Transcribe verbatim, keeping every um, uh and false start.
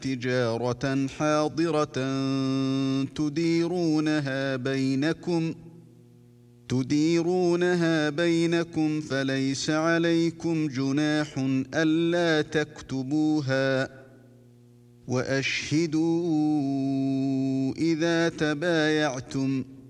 تِجَارَةً حَاضِرَةً تُدِيرُونَهَا بَيْنَكُمْ تُدِيرُونَهَا بَيْنَكُمْ فَلَيْسَ عَلَيْكُمْ جُنَاحٌ أَلَّا تَكْتُبُوهَا ۗ وَأَشْهِدُوا إِذَا تَبَايَعْتُمْ ۚ